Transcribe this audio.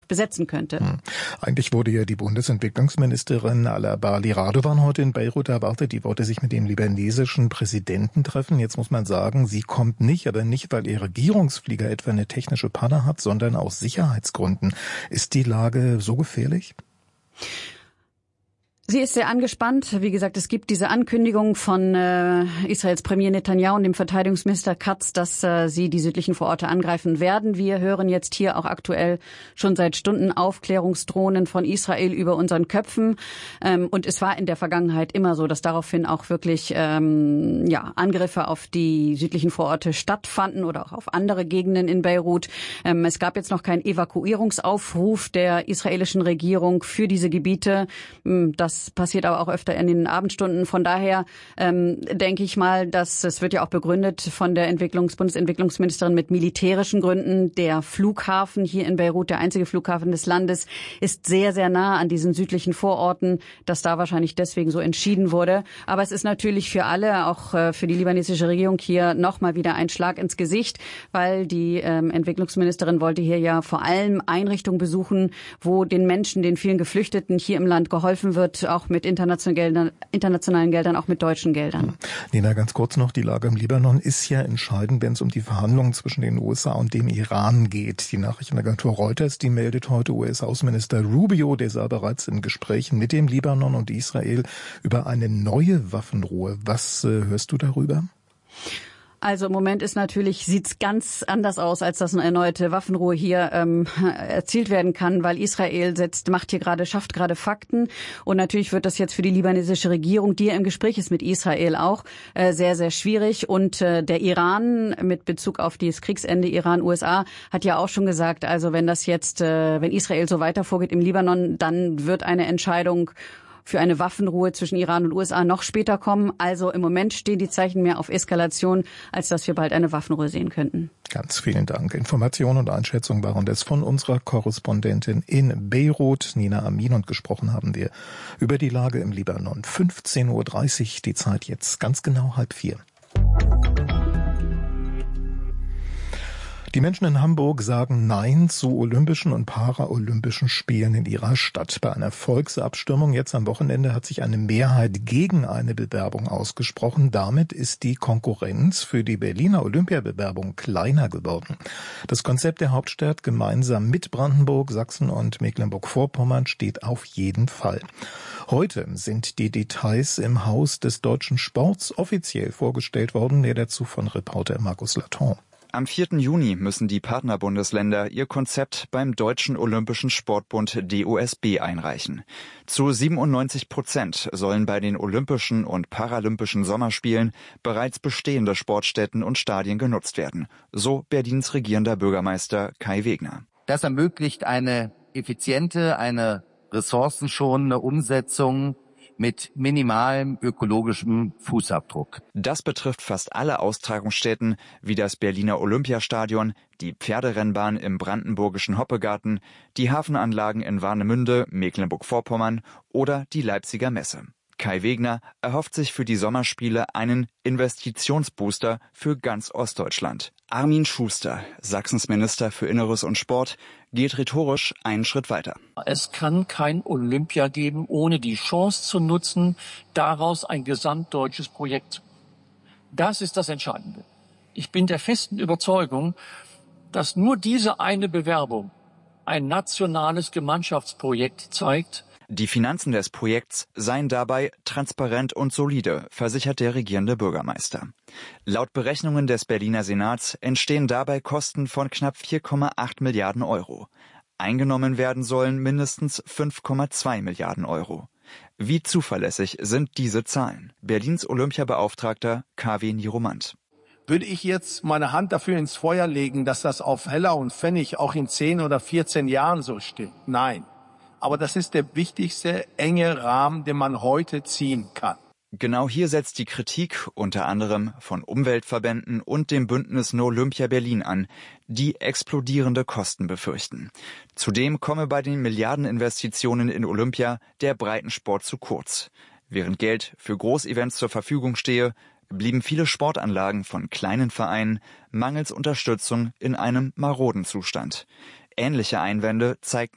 besetzen könnte. Eigentlich wurde ja die Bundesentwicklungsministerin Ala Bali Radovan heute in Beirut erwartet. Die wollte sich mit dem libanesischen Präsidenten treffen. Jetzt muss man sagen, sie kommt nicht, aber nicht, weil ihr Regierungsflieger etwa eine technische Panne hat, sondern aus Sicherheitsgründen. Ist die Lage so gefährlich? Sie ist sehr angespannt. Wie gesagt, es gibt diese Ankündigung von Israels Premier Netanyahu und dem Verteidigungsminister Katz, dass sie die südlichen Vororte angreifen werden. Wir hören jetzt hier auch aktuell schon seit Stunden Aufklärungsdrohnen von Israel über unseren Köpfen. Und es war in der Vergangenheit immer so, dass daraufhin auch wirklich Angriffe auf die südlichen Vororte stattfanden oder auch auf andere Gegenden in Beirut. Es gab jetzt noch keinen Evakuierungsaufruf der israelischen Regierung für diese Gebiete. Das passiert aber auch öfter in den Abendstunden. Von daher denke ich mal, dass es wird ja auch begründet von der Bundesentwicklungsministerin mit militärischen Gründen. Der Flughafen hier in Beirut, der einzige Flughafen des Landes, ist sehr, sehr nah an diesen südlichen Vororten, dass da wahrscheinlich deswegen so entschieden wurde. Aber es ist natürlich für alle, auch für die libanesische Regierung hier nochmal wieder ein Schlag ins Gesicht, weil die Entwicklungsministerin wollte hier ja vor allem Einrichtungen besuchen, wo den Menschen, den vielen Geflüchteten hier im Land geholfen wird, auch mit internationalen Geldern, auch mit deutschen Geldern. Nina, ganz kurz noch, die Lage im Libanon ist ja entscheidend, wenn es um die Verhandlungen zwischen den USA und dem Iran geht. Die Nachrichtenagentur Reuters, die meldet heute, US-Außenminister Rubio, der sei bereits in Gesprächen mit dem Libanon und Israel über eine neue Waffenruhe. Was hörst du darüber? Also im Moment sieht's ganz anders aus, als dass eine erneute Waffenruhe hier erzielt werden kann, weil Israel schafft gerade Fakten und natürlich wird das jetzt für die libanesische Regierung, die ja im Gespräch ist mit Israel auch, sehr, sehr schwierig und der Iran mit Bezug auf das Kriegsende Iran-USA hat ja auch schon gesagt, also wenn Israel so weiter vorgeht im Libanon, dann wird eine Entscheidung für eine Waffenruhe zwischen Iran und USA noch später kommen. Also im Moment stehen die Zeichen mehr auf Eskalation, als dass wir bald eine Waffenruhe sehen könnten. Ganz vielen Dank. Informationen und Einschätzungen waren das von unserer Korrespondentin in Beirut, Nina Amin, und gesprochen haben wir über die Lage im Libanon. 15:30 Uhr, die Zeit jetzt ganz genau 3:30. Die Menschen in Hamburg sagen Nein zu Olympischen und Paralympischen Spielen in ihrer Stadt. Bei einer Volksabstimmung jetzt am Wochenende hat sich eine Mehrheit gegen eine Bewerbung ausgesprochen. Damit ist die Konkurrenz für die Berliner Olympiabewerbung kleiner geworden. Das Konzept der Hauptstadt gemeinsam mit Brandenburg, Sachsen und Mecklenburg-Vorpommern steht auf jeden Fall. Heute sind die Details im Haus des deutschen Sports offiziell vorgestellt worden. Mehr dazu von Reporter Markus Laton. Am 4. Juni müssen die Partnerbundesländer ihr Konzept beim Deutschen Olympischen Sportbund DOSB einreichen. Zu 97% sollen bei den Olympischen und Paralympischen Sommerspielen bereits bestehende Sportstätten und Stadien genutzt werden, so Berlins regierender Bürgermeister Kai Wegner. Das ermöglicht eine effiziente, eine ressourcenschonende Umsetzung mit minimalem ökologischem Fußabdruck. Das betrifft fast alle Austragungsstätten, wie das Berliner Olympiastadion, die Pferderennbahn im brandenburgischen Hoppegarten, die Hafenanlagen in Warnemünde, Mecklenburg-Vorpommern oder die Leipziger Messe. Kai Wegner erhofft sich für die Sommerspiele einen Investitionsbooster für ganz Ostdeutschland. Armin Schuster, Sachsens Minister für Inneres und Sport, geht rhetorisch einen Schritt weiter. Es kann kein Olympia geben, ohne die Chance zu nutzen, daraus ein gesamtdeutsches Projekt zu machen. Das ist das Entscheidende. Ich bin der festen Überzeugung, dass nur diese eine Bewerbung ein nationales Gemeinschaftsprojekt zeigt. Die Finanzen des Projekts seien dabei transparent und solide, versichert der regierende Bürgermeister. Laut Berechnungen des Berliner Senats entstehen dabei Kosten von knapp 4,8 Milliarden Euro. Eingenommen werden sollen mindestens 5,2 Milliarden Euro. Wie zuverlässig sind diese Zahlen? Berlins Olympiabeauftragter KW Niromant. Würde ich jetzt meine Hand dafür ins Feuer legen, dass das auf Heller und Pfennig auch in 10 oder 14 Jahren so steht? Nein. Aber das ist der wichtigste enge Rahmen, den man heute ziehen kann. Genau hier setzt die Kritik unter anderem von Umweltverbänden und dem Bündnis No Olympia Berlin an, die explodierende Kosten befürchten. Zudem komme bei den Milliardeninvestitionen in Olympia der Breitensport zu kurz. Während Geld für Großevents zur Verfügung stehe, blieben viele Sportanlagen von kleinen Vereinen mangels Unterstützung in einem maroden Zustand. Ähnliche Einwände zeigten